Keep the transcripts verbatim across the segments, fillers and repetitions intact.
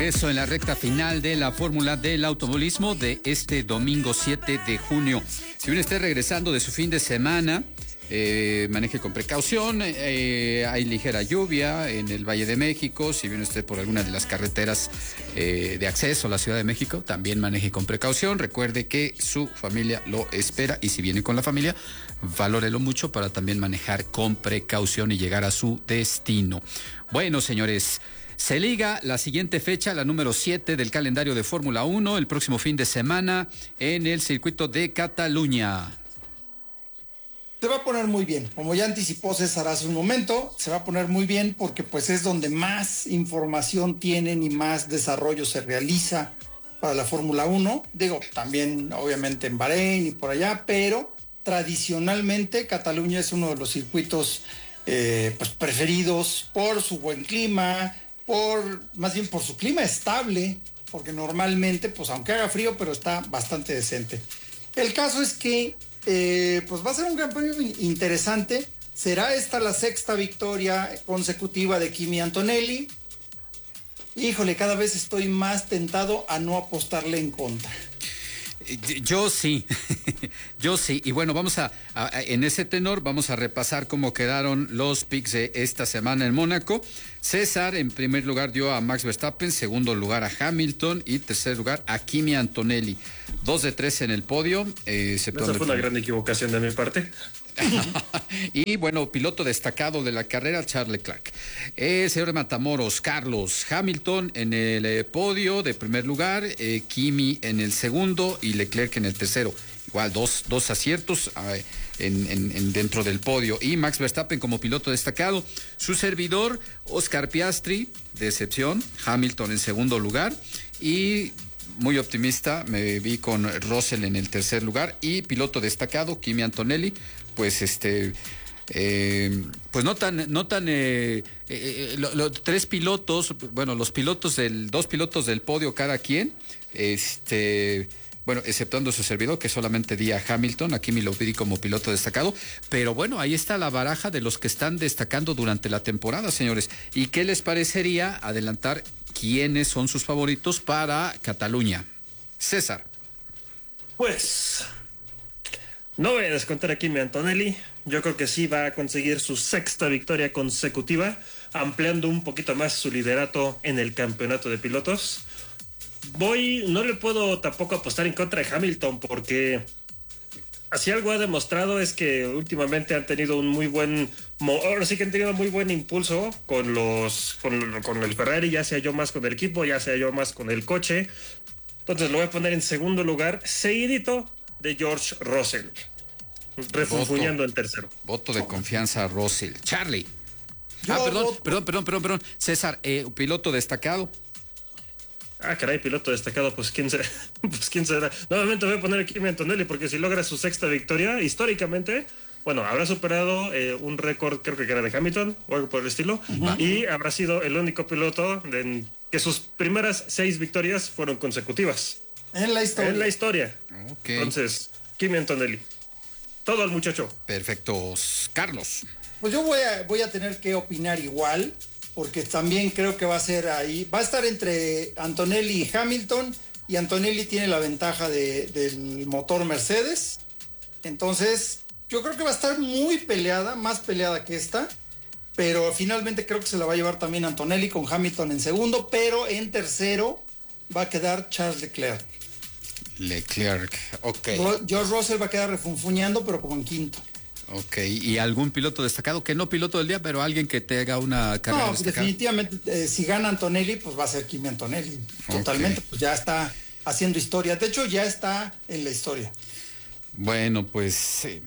regreso en la recta final de la Fórmula del Automovilismo de este domingo siete de junio. Si bien esté regresando de su fin de semana, eh, maneje con precaución. Eh, hay ligera lluvia en el Valle de México. Si viene usted por alguna de las carreteras eh, de acceso a la Ciudad de México, también maneje con precaución. Recuerde que su familia lo espera y si viene con la familia, valórelo mucho para también manejar con precaución y llegar a su destino. Bueno, señores, se liga la siguiente fecha, la número siete del calendario de Fórmula uno, el próximo fin de semana en el circuito de Cataluña. Se va a poner muy bien, como ya anticipó César hace un momento, se va a poner muy bien porque pues es donde más información tienen y más desarrollo se realiza para la Fórmula uno. Digo, también obviamente en Bahrein y por allá, pero tradicionalmente Cataluña es uno de los circuitos eh, pues preferidos por su buen clima, por más bien por su clima estable, porque normalmente, pues aunque haga frío, pero está bastante decente. El caso es que eh, pues va a ser un gran premio interesante. Será esta la sexta victoria consecutiva de Kimi Antonelli. Híjole, cada vez estoy más tentado a no apostarle en contra. Yo sí, yo sí. Y bueno, vamos a, a, en ese tenor, vamos a repasar cómo quedaron los picks de esta semana en Mónaco. César, en primer lugar, dio a Max Verstappen, segundo lugar a Hamilton y tercer lugar a Kimi Antonelli. Dos de tres en el podio. Eh, Esa fue una gran equivocación de mi parte. Y bueno, piloto destacado de la carrera, Charles Leclerc. El señor Matamoros, Carlos Hamilton en el eh, podio de primer lugar, eh, Kimi en el segundo y Leclerc en el tercero. Igual dos, dos aciertos eh, en, en, en dentro del podio. Y Max Verstappen como piloto destacado. Su servidor, Oscar Piastri, de excepción, Hamilton en segundo lugar. Y muy optimista, me vi con Russell en el tercer lugar. Y piloto destacado, Kimi Antonelli, pues este... Eh, pues no tan, no tan eh, eh, lo, lo, tres pilotos, bueno, los pilotos del, dos pilotos del podio cada quien, este, bueno, exceptuando su servidor, que solamente di a Hamilton, aquí me lo pedí como piloto destacado, pero bueno, ahí está la baraja de los que están destacando durante la temporada, señores. ¿Y qué les parecería adelantar quiénes son sus favoritos para Cataluña? César. Pues no voy a descontar a Kimi Antonelli. Yo creo que sí va a conseguir su sexta victoria consecutiva, ampliando un poquito más su liderato en el campeonato de pilotos. Voy, no le puedo tampoco apostar en contra de Hamilton, porque así algo ha demostrado es que últimamente han tenido un muy buen, ahora sí que han tenido muy buen impulso con los, con, con el Ferrari, ya sea yo más con el equipo, ya sea yo más con el coche. Entonces lo voy a poner en segundo lugar, seguidito de George Russell, refunfuñando el tercero. Voto de confianza a Russell. Charlie. Yo ah, perdón, voto. perdón, perdón, perdón, perdón. César, eh, piloto destacado. Ah, caray, piloto destacado, pues quién será. Pues quién será. Nuevamente voy a poner aquí a Kimi Antonelli, porque si logra su sexta victoria, históricamente, bueno, habrá superado eh, un récord, creo que era de Hamilton, o algo por el estilo, uh-huh. Y habrá sido el único piloto de, que sus primeras seis victorias fueron consecutivas. En la historia. En la historia. Okay. Entonces, Kimi Antonelli. Todo al muchacho. Perfecto. Carlos. Pues yo voy a, voy a tener que opinar igual, porque también creo que va a ser ahí, va a estar entre Antonelli y Hamilton, y Antonelli tiene la ventaja de, del motor Mercedes. Entonces, yo creo que va a estar muy peleada, más peleada que esta, pero finalmente creo que se la va a llevar también Antonelli con Hamilton en segundo, pero en tercero va a quedar Charles Leclerc. Leclerc, ok. George Russell va a quedar refunfuñando, pero como en quinto. Ok, ¿y algún piloto destacado? Que no piloto del día, pero alguien que te haga una carrera No, destacada. definitivamente, eh, si gana Antonelli, pues va a ser Kimi Antonelli. Totalmente, okay. Pues ya está haciendo historia. De hecho, ya está en la historia. Bueno, pues eh,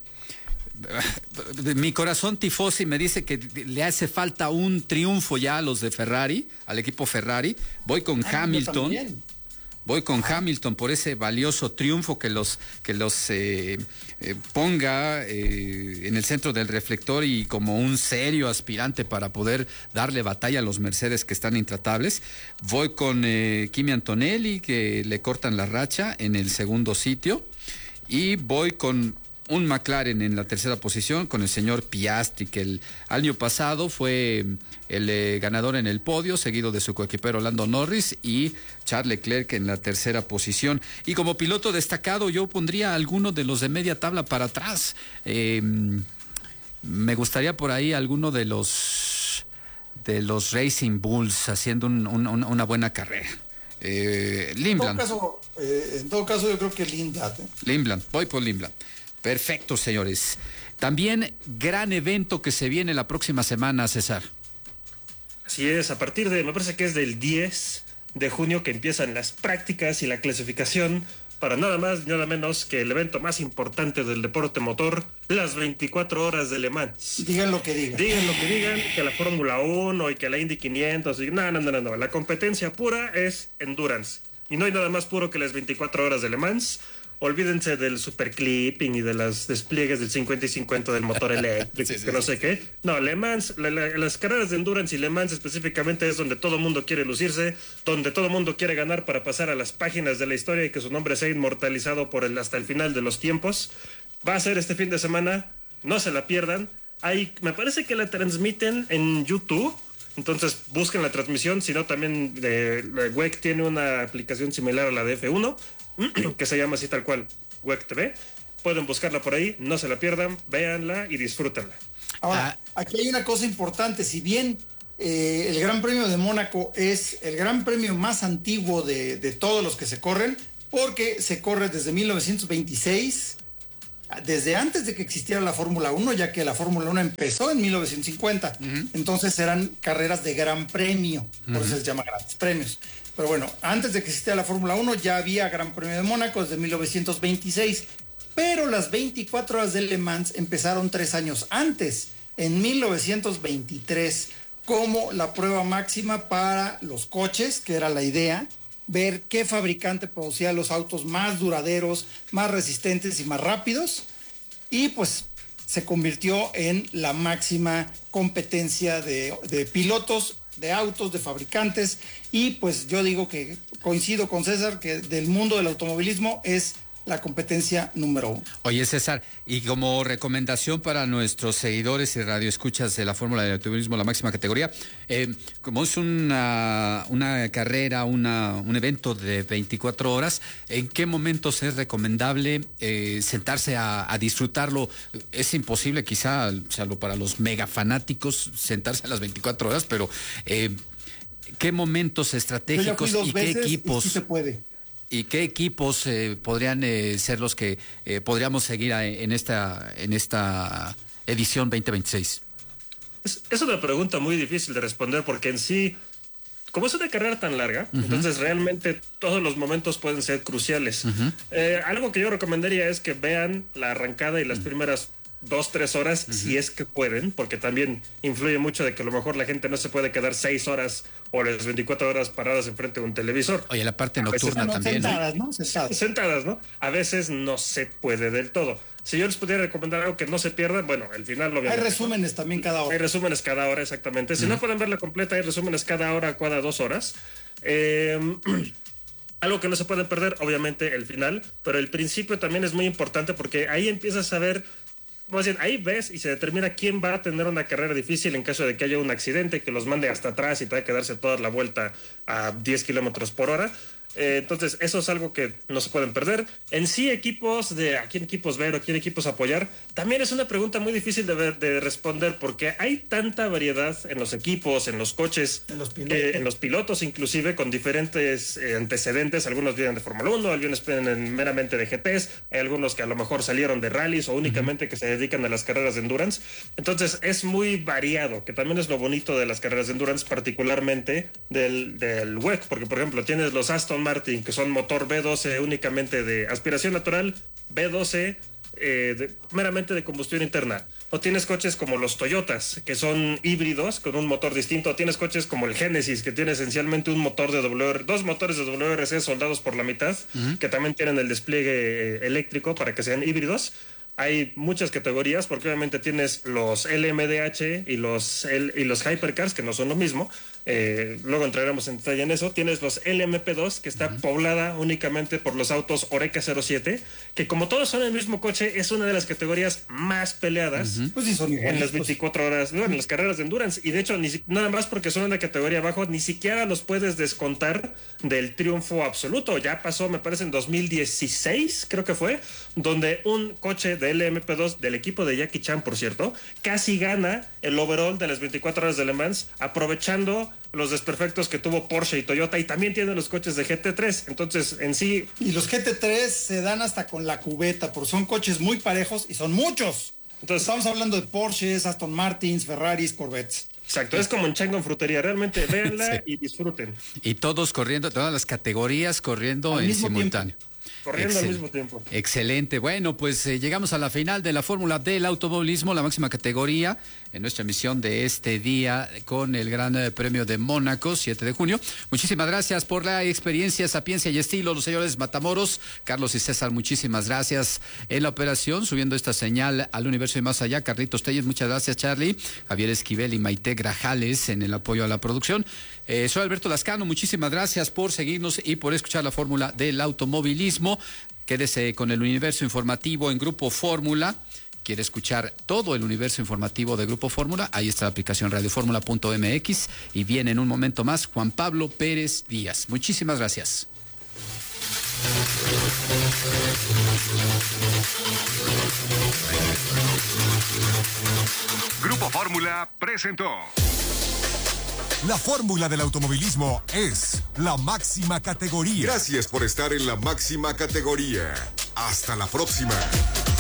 mi corazón tifosi me dice que le hace falta un triunfo ya a los de Ferrari, al equipo Ferrari. Voy con ah, Hamilton. Voy con ah. Hamilton por ese valioso triunfo que los que los eh, eh, ponga eh, en el centro del reflector y como un serio aspirante para poder darle batalla a los Mercedes que están intratables. Voy con eh, Kimi Antonelli, que le cortan la racha en el segundo sitio, y voy con un McLaren en la tercera posición con el señor Piastri, que el año pasado fue el eh, ganador en el podio, seguido de su coequipero Lando Norris y Charles Leclerc en la tercera posición. Y como piloto destacado yo pondría a alguno de los de media tabla para atrás. Eh, me gustaría por ahí alguno de los de los Racing Bulls haciendo un, un, una buena carrera. Eh, Lindblad. En todo caso, eh, en todo caso yo creo que Lindblad. ¿eh? Lindblad, voy por Lindblad. Perfecto, señores. También gran evento que se viene la próxima semana, César. Así es, a partir de, me parece que es del diez de junio que empiezan las prácticas y la clasificación para nada más, nada menos que el evento más importante del deporte motor, las veinticuatro horas de Le Mans. Digan lo que digan. Digan lo que digan, que la Fórmula uno y que la Indy quinientos, y no, no, no, no, la competencia pura es endurance. Y no hay nada más puro que las veinticuatro horas de Le Mans. Olvídense del super clipping y de los despliegues del cincuenta y cincuenta del motor eléctrico, sí, sí, que no sí. sé qué. No, Le Mans, la, la, las carreras de endurance y Le Mans específicamente es donde todo mundo quiere lucirse, donde todo mundo quiere ganar para pasar a las páginas de la historia y que su nombre sea inmortalizado por el, hasta el final de los tiempos. Va a ser este fin de semana, no se la pierdan. Hay, me parece que la transmiten en YouTube. Entonces busquen la transmisión, si no también eh, W E C tiene una aplicación similar a la de F uno que se llama así tal cual, W E C T V. Pueden buscarla por ahí, no se la pierdan, véanla y disfrútenla. Ahora, aquí hay una cosa importante, si bien eh, el Gran Premio de Mónaco es el gran premio más antiguo de, de todos los que se corren, porque se corre desde mil novecientos veintiséis, desde antes de que existiera la Fórmula uno, ya que la Fórmula uno empezó en mil novecientos cincuenta. Uh-huh. Entonces eran carreras de gran premio, por uh-huh. eso se llama grandes premios. Pero bueno, antes de que existiera la Fórmula uno ya había Gran Premio de Mónaco desde mil novecientos veintiséis. Pero las veinticuatro horas de Le Mans empezaron tres años antes, en mil novecientos veintitrés, como la prueba máxima para los coches, que era la idea, ver qué fabricante producía los autos más duraderos, más resistentes y más rápidos, y pues se convirtió en la máxima competencia de, de pilotos, de autos, de fabricantes, y pues yo digo que coincido con César que del mundo del automovilismo es la competencia número uno. Oye, César, y como recomendación para nuestros seguidores y radioescuchas de la Fórmula del Automovilismo, la máxima categoría, eh, como es una, una carrera, una, un evento de veinticuatro horas, ¿en qué momentos es recomendable eh, sentarse a, a disfrutarlo? Es imposible, quizá, salvo para los mega fanáticos, sentarse a las veinticuatro horas, pero eh, ¿qué momentos estratégicos y qué equipos? Y sí se puede. ¿Y qué equipos eh, podrían eh, ser los que eh, podríamos seguir a, en esta en esta edición veinte veintiséis? Es, es una pregunta muy difícil de responder porque en sí, como es una carrera tan larga, uh-huh. entonces realmente todos los momentos pueden ser cruciales. Uh-huh. Eh, algo que yo recomendaría es que vean la arrancada y las uh-huh. primeras dos, tres horas, uh-huh. si es que pueden, porque también influye mucho de que a lo mejor la gente no se puede quedar seis horas o las veinticuatro horas paradas enfrente de un televisor. Oye, la parte nocturna también. Sentadas, ¿no? Sentadas. Sentadas, ¿no? A veces no se puede del todo. Si yo les pudiera recomendar algo que no se pierdan, bueno, el final lo Hay resúmenes ¿no? también cada hora. Hay resúmenes cada hora, exactamente. Si uh-huh. no pueden verla completa, hay resúmenes cada hora, cada dos horas. Eh... Algo que no se puede perder, obviamente, el final, pero el principio también es muy importante porque ahí empiezas a ver, más bien, ahí ves y se determina quién va a tener una carrera difícil en caso de que haya un accidente que los mande hasta atrás y tenga que darse toda la vuelta a diez kilómetros por hora. Eh, entonces, eso es algo que no se pueden perder. En sí, equipos de a quién equipos ver o a quién equipos apoyar, también es una pregunta muy difícil de, ver, de responder porque hay tanta variedad en los equipos, en los coches, en los pilotos, eh, en los pilotos inclusive, con diferentes eh, antecedentes. Algunos vienen de Fórmula uno, algunos vienen meramente de G Ts, hay algunos que a lo mejor salieron de rallies o únicamente uh-huh. que se dedican a las carreras de endurance. Entonces, es muy variado, que también es lo bonito de las carreras de endurance, particularmente del, del W E C, porque por ejemplo, tienes los Aston Martin, que son motor V doce únicamente de aspiración natural, V doce eh, de, meramente de combustión interna. O tienes coches como los Toyotas, que son híbridos con un motor distinto. O tienes coches como el Genesis, que tiene esencialmente un motor de W R, dos motores de W R C soldados por la mitad, uh-huh. que también tienen el despliegue eléctrico para que sean híbridos. hay muchas categorías, porque obviamente tienes los L M D H y los, L, y los Hypercars, que no son lo mismo. Eh, luego entraremos en detalle en eso. Tienes los L M P dos, que está uh-huh. poblada únicamente por los autos Oreca cero siete, que como todos son el mismo coche, es una de las categorías más peleadas uh-huh. pues sí, son en las veinticuatro horas, no, en las carreras de endurance. Y de hecho, ni, nada más porque son una categoría abajo, ni siquiera los puedes descontar del triunfo absoluto. Ya pasó, me parece, en dos mil dieciséis, creo que fue, donde un coche de L M P dos del equipo de Jackie Chan, por cierto, casi gana el overall de las veinticuatro horas de Le Mans, aprovechando los desperfectos que tuvo Porsche y Toyota, y también tienen los coches de G T tres. Entonces, en sí... Y los G T tres se dan hasta con la cubeta, porque son coches muy parejos y son muchos. Entonces, estamos hablando de Porsches, Aston Martins, Ferraris, Corvettes. Exacto, es como un chango en frutería. Realmente véanla sí. y disfruten. Y todos corriendo, todas las categorías corriendo al en simultáneo. Tiempo. Corriendo Excel- al mismo tiempo. Excelente. Bueno, pues eh, llegamos a la final de la fórmula del automovilismo, la máxima categoría, en nuestra emisión de este día con el Gran eh, Premio de Mónaco, siete de junio. Muchísimas gracias por la experiencia, sapiencia y estilo, los señores Matamoros, Carlos y César, muchísimas gracias en la operación, subiendo esta señal al universo y más allá. Carlitos Telles, muchas gracias, Charlie. Javier Esquivel y Maite Grajales en el apoyo a la producción. Eh, soy Alberto Lascano, muchísimas gracias por seguirnos y por escuchar la fórmula del automovilismo. Quédese con el universo informativo en Grupo Fórmula. ¿Quiere escuchar todo el universo informativo de Grupo Fórmula? Ahí está la aplicación radio fórmula punto m x y viene en un momento más Juan Pablo Pérez Díaz. Muchísimas gracias. Grupo Fórmula presentó. La fórmula del automovilismo es la máxima categoría. Gracias por estar en la máxima categoría. Hasta la próxima.